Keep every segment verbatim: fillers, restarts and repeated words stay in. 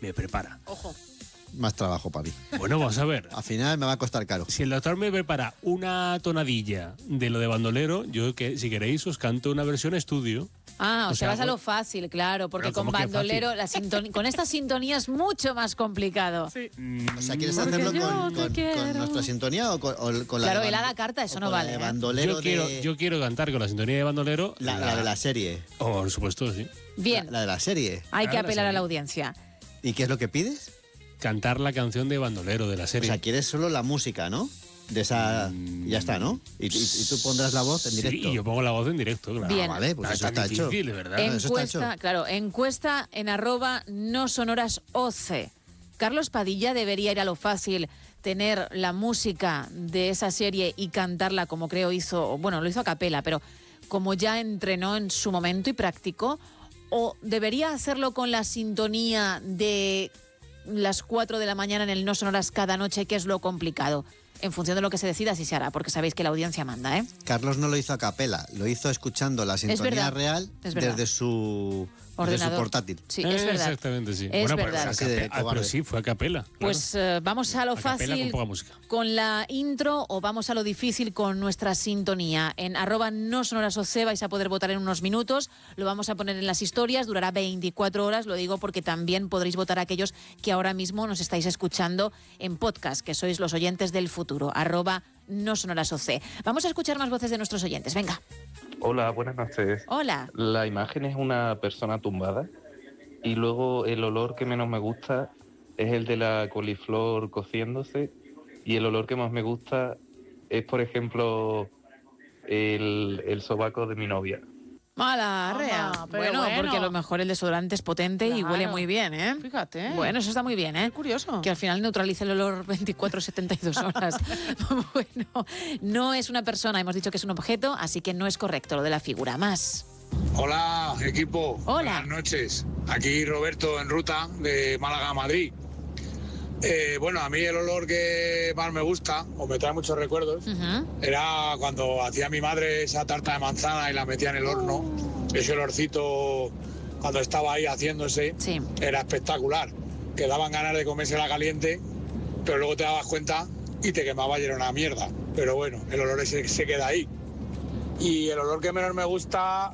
me prepara. Ojo. Más trabajo para mí. Bueno, vamos a ver. Al final me va a costar caro. Si el doctor me prepara una tonadilla de lo de bandolero, yo, que si queréis, os canto una versión estudio. Ah, o, O sea, sea, vas a lo bueno, fácil, claro, porque pero con ¿cómo que bandolero, la sintoni- con esta sintonía es mucho más complicado. Sí. O sea, ¿quieres Porque hacerlo yo con, te con- quiero. con nuestra sintonía o con, o con la Claro, de él a band- la carta, eso o no con la vale, de ¿eh? bandolero Yo quiero, de... yo quiero cantar con la sintonía de bandolero. La, la de la serie. Oh, por supuesto, sí. Bien, La, la de la serie. hay que Claro, apelar sí. a la audiencia. ¿Y qué es lo que pides? Cantar la canción de bandolero de la O serie. sea, quieres solo la música, ¿no? De esa... Mm. Ya está, ¿no? Y, y- y tú pondrás la voz en directo. Sí, y yo pongo la voz en directo, claro. Bien. Ah, vale, pues Ah, eso tan está hecho. difícil, de verdad. En- eso está Encuesta, hecho. claro, encuesta en arroba no sonoras oce. Carlos Padilla debería ir a lo fácil, tener la música de esa serie y cantarla como creo hizo, bueno, lo hizo a capela, pero como ya entrenó en su momento y practicó, o debería hacerlo con la sintonía de las cuatro de la mañana en el No Sonoras cada noche, que es lo complicado. En función de lo que se decida, así se hará, porque sabéis que la audiencia manda, ¿eh? Carlos no lo hizo a capela, lo hizo escuchando la sintonía verdad, real es verdad. desde su, desde su Ordenador. portátil. Sí, Eh, es verdad. Exactamente, sí. Es bueno, verdad. Pero, Así de a cape- ah, cobarde. pero sí, fue a capela. Pues eh, vamos a lo A capela con fácil poca música. con la intro o vamos a lo difícil con nuestra sintonía. En arroba no sonoras oce vais a poder votar en unos minutos. Lo vamos a poner en las historias, durará veinticuatro horas. Lo digo porque también podréis votar aquellos que ahora mismo nos estáis escuchando en podcast, que sois los oyentes del futuro. Arroba no sonoras oce. Vamos a escuchar más voces de nuestros oyentes. Venga. Hola, buenas noches. Hola. La imagen es una persona tumbada y luego el olor que menos me gusta es el de la coliflor cociéndose y el olor que más me gusta es, por ejemplo, el, el sobaco de mi novia. Mala, Anda, rea. pero Bueno, bueno. porque a lo mejor el desodorante es potente y Claro. huele muy bien, ¿eh? Fíjate. Bueno, eso está muy bien, ¿eh? Qué curioso. Que al final neutralice el olor veinticuatro setenta y dos horas. Bueno, no es una persona, hemos dicho que es un objeto, así que no es correcto lo de la figura. Más. Hola, equipo. Hola. Buenas noches. Aquí Roberto en ruta de Málaga a Madrid. Eh, bueno, a mí el olor que más me gusta, o me trae muchos recuerdos, Ujú. era cuando hacía mi madre esa tarta de manzana y la metía en el horno. Ese olorcito, cuando estaba ahí haciéndose, Sí. era espectacular. Que daban ganas de comérsela caliente, pero luego te dabas cuenta y te quemaba y era una mierda. Pero bueno, el olor ese se queda ahí. Y el olor que menos me gusta,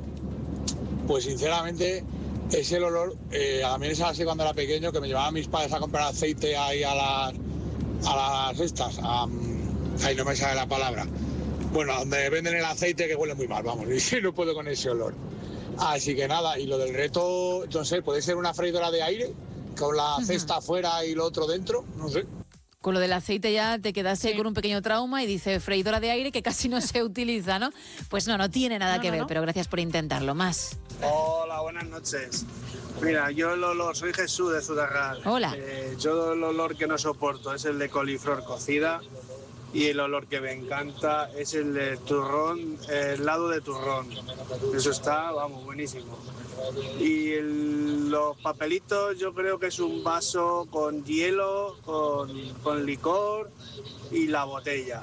pues sinceramente, es el olor, eh, a mí es así cuando era pequeño, que me llevaban mis padres a comprar aceite ahí a las, a las estas, a, ahí no me sale la palabra. Bueno, donde venden el aceite que huele muy mal, vamos, y no puedo con ese olor. Así que nada, y lo del reto, no sé, puede ser una freidora de aire, con la cesta afuera y lo otro dentro, no sé. Con lo del aceite ya te quedaste Sí. con un pequeño trauma y dice freidora de aire que casi no se utiliza, ¿no? Pues no, no tiene nada No, que no, ver, no. pero gracias por intentarlo. Más. Hola, buenas noches. Mira, yo el olor, soy Jesús de Zudarral. Hola. Eh, yo el olor que no soporto es el de coliflor cocida y el olor que me encanta es el de turrón, el helado de turrón. Eso está, vamos, buenísimo. Y el- los papelitos yo creo que es un vaso con hielo, con, con licor y la botella.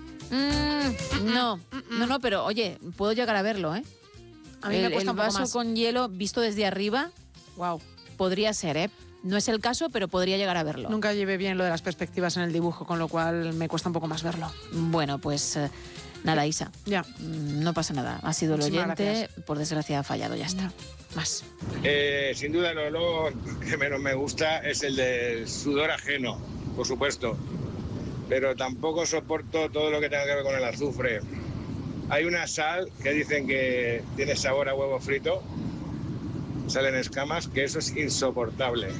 Mm, no, no, no, pero oye, puedo llegar a verlo, ¿eh? A mí el, me cuesta el un poco vaso más. con hielo visto desde arriba Wow. podría ser, ¿eh? No es el caso, pero podría llegar a verlo. Nunca llevé bien lo de las perspectivas en el dibujo, con lo cual me cuesta un poco más verlo. Bueno, pues eh, nada, Isa. Ya. Mm, No pasa nada. Ha sido el Muchísimas oyente, gracias. por desgracia ha fallado, ya está. Más. Eh, sin duda el olor que menos me gusta es el del sudor ajeno, por supuesto. Pero tampoco soporto todo lo que tenga que ver con el azufre. Hay una sal que dicen que tiene sabor a huevo frito, salen escamas, que eso es insoportable.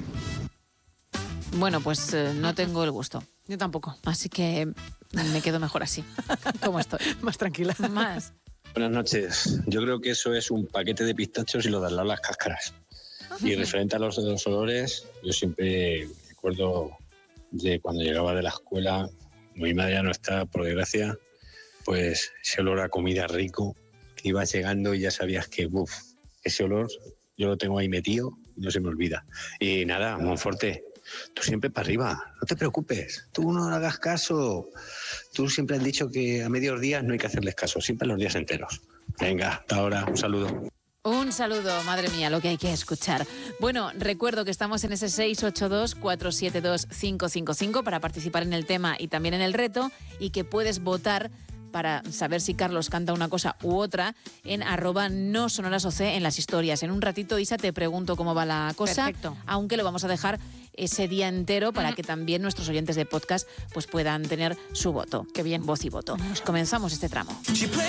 Bueno, pues eh, no tengo el gusto. Yo tampoco. Así que me quedo mejor así, como estoy. Más tranquila. Más. Buenas noches. Yo creo que eso es un paquete de pistachos y lo de al lado las cáscaras. Y referente a los, los olores, yo siempre me acuerdo de cuando llegaba de la escuela, mi madre ya no está, por desgracia, pues ese olor a comida rico, que ibas llegando y ya sabías que, uff, ese olor yo lo tengo ahí metido y no se me olvida. Y nada, Monforte, tú siempre para arriba, no te preocupes, tú no hagas caso. Tú siempre has dicho que a medios días no hay que hacerles caso, siempre a los días enteros. Venga, hasta ahora, un saludo. Un saludo, madre mía, lo que hay que escuchar. Bueno, recuerdo que estamos en ese seis ocho dos, cuatro siete dos, cinco cinco cinco para participar en el tema y también en el reto, y que puedes votar para saber si Carlos canta una cosa u otra en arroba no sonoras O C en las historias. En un ratito, Isa, te pregunto cómo va la cosa. Perfecto. Aunque lo vamos a dejar ese día entero para que también nuestros oyentes de podcast pues puedan tener su voto. Qué bien. Voz y voto. Comenzamos este tramo.